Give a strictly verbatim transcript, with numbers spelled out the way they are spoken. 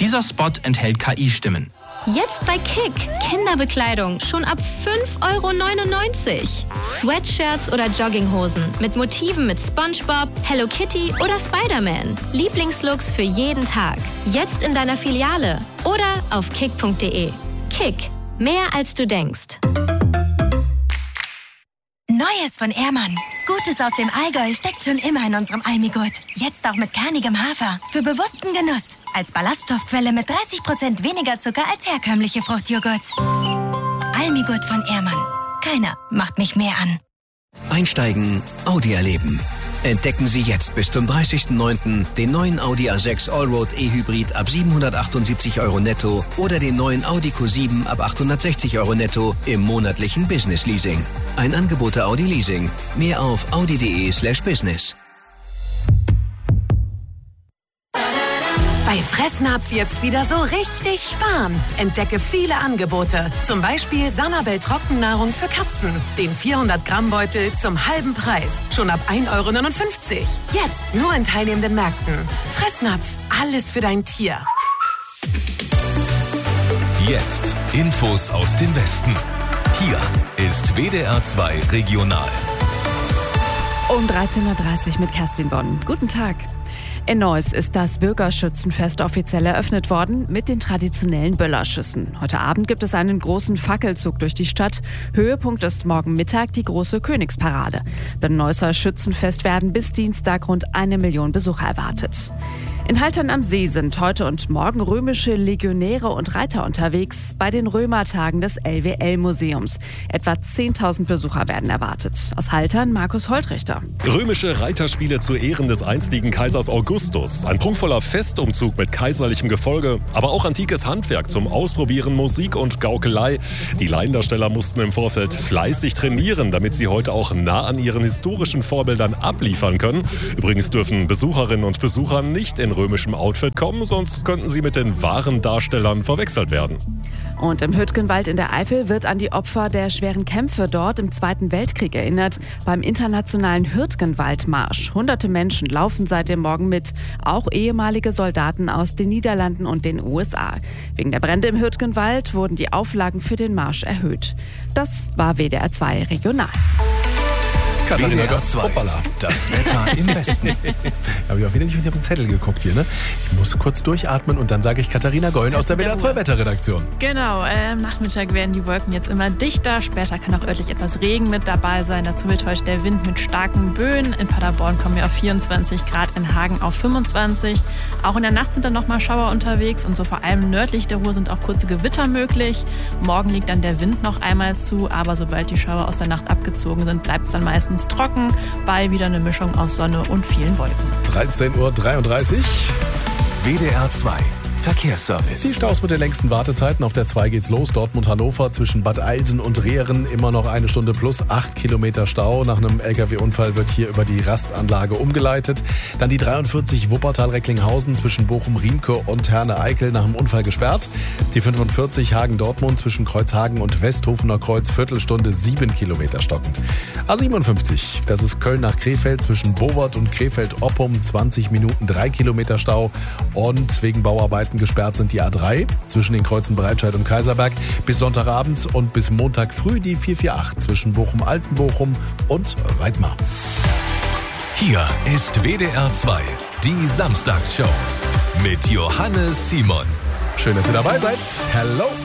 Dieser Spot enthält K I-Stimmen. Jetzt bei Kick. Kinderbekleidung schon ab fünf Euro neunundneunzig. Sweatshirts oder Jogginghosen mit Motiven mit SpongeBob, Hello Kitty oder Spider-Man. Lieblingslooks für jeden Tag. Jetzt in deiner Filiale oder auf kick punkt de. Kick. Mehr als du denkst. Neues von Ehrmann. Gutes aus dem Allgäu steckt schon immer in unserem Almigurt. Jetzt auch mit kernigem Hafer. Für bewussten Genuss. Als Ballaststoffquelle mit dreißig Prozent weniger Zucker als herkömmliche Fruchtjoghurts. Almigurt von Ehrmann. Keiner macht mich mehr an. Einsteigen, Audi erleben. Entdecken Sie jetzt bis zum dreißigsten neunten den neuen Audi A sechs Allroad E-Hybrid ab siebenhundertachtundsiebzig Euro netto oder den neuen Audi Q sieben ab achthundertsechzig Euro netto im monatlichen Business Leasing. Ein Angebot der Audi Leasing. Mehr auf audi punkt de slash business. Bei Fressnapf jetzt wieder so richtig sparen. Entdecke viele Angebote. Zum Beispiel Sanabel Trockennahrung für Katzen. Den vierhundert Gramm Beutel zum halben Preis. Schon ab ein Euro neunundfünfzig. Jetzt nur in teilnehmenden Märkten. Fressnapf. Alles für dein Tier. Jetzt Infos aus dem Westen. Hier ist W D R zwei Regional. Um dreizehn Uhr dreißig mit Kerstin Bonn. Guten Tag. In Neuss ist das Bürgerschützenfest offiziell eröffnet worden mit den traditionellen Böllerschüssen. Heute Abend gibt es einen großen Fackelzug durch die Stadt. Höhepunkt ist morgen Mittag die große Königsparade. Beim Neusser Schützenfest werden bis Dienstag rund eine Million Besucher erwartet. In Haltern am See sind heute und morgen römische Legionäre und Reiter unterwegs bei den Römertagen des L W L-Museums. Etwa zehntausend Besucher werden erwartet. Aus Haltern Markus Holtrichter. Römische Reiterspiele zu Ehren des einstigen Kaisers Augustus. Ein prunkvoller Festumzug mit kaiserlichem Gefolge, aber auch antikes Handwerk zum Ausprobieren, Musik und Gaukelei. Die Laiendarsteller mussten im Vorfeld fleißig trainieren, damit sie heute auch nah an ihren historischen Vorbildern abliefern können. Übrigens dürfen Besucherinnen und Besucher nicht in römischem Outfit kommen, sonst könnten sie mit den wahren Darstellern verwechselt werden. Und im Hüttgenwald in der Eifel wird an die Opfer der schweren Kämpfe dort im Zweiten Weltkrieg erinnert. Beim internationalen Hüttgenwaldmarsch. Hunderte Menschen laufen seit dem Morgen mit, auch ehemalige Soldaten aus den Niederlanden und den U S A. Wegen der Brände im Hüttgenwald wurden die Auflagen für den Marsch erhöht. Das war W D R zwei Regional. W D R zwei, das Wetter im Westen. Habe ich auch wieder nicht auf den Zettel geguckt hier, ne? Ich muss kurz durchatmen und dann sage ich Katharina Gollen aus der W D R zwei Wetterredaktion. Genau, äh, am Nachmittag werden die Wolken jetzt immer dichter. Später kann auch örtlich etwas Regen mit dabei sein. Dazu wird heute der Wind mit starken Böen. In Paderborn kommen wir auf vierundzwanzig Grad, in Hagen auf fünfundzwanzig. Auch in der Nacht sind dann nochmal Schauer unterwegs und so vor allem nördlich der Ruhr sind auch kurze Gewitter möglich. Morgen liegt dann der Wind noch einmal zu, aber sobald die Schauer aus der Nacht abgezogen sind, bleibt es dann meistens trocken, bei wieder eine Mischung aus Sonne und vielen Wolken. dreizehn Uhr dreiunddreißig. W D R zwei Verkehrsservice. Die Staus mit den längsten Wartezeiten. Auf der zwei geht's los. Dortmund-Hannover zwischen Bad Eilsen und Rehren. Immer noch eine Stunde plus acht Kilometer Stau. Nach einem L K W-Unfall wird hier über die Rastanlage umgeleitet. Dann die dreiundvierzig Wuppertal-Recklinghausen zwischen Bochum-Riemke und Herne-Eickel nach dem Unfall gesperrt. Die fünfundvierzig Hagen-Dortmund zwischen Kreuzhagen und Westhofener Kreuz. Viertelstunde sieben Kilometer stockend. A siebenundfünfzig. Das ist Köln nach Krefeld zwischen Bowert und Krefeld-Oppum. zwanzig Minuten, drei Kilometer Stau. Und wegen Bauarbeiten gesperrt sind die A drei zwischen den Kreuzen Breitscheid und Kaiserberg bis Sonntagabend und bis Montag früh die vier vier acht zwischen Bochum-Altenbochum und Weidmar. Hier ist W D R zwei, die Samstagsshow mit Johannes Simon. Schön, dass ihr dabei seid. Hello!